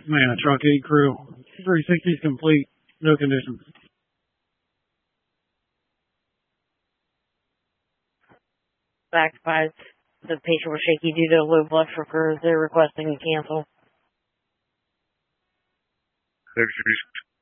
Man, truck 8 crew. 360's complete. No conditions. Fact by the patient was shaky due to low blood sugar. They're requesting to cancel.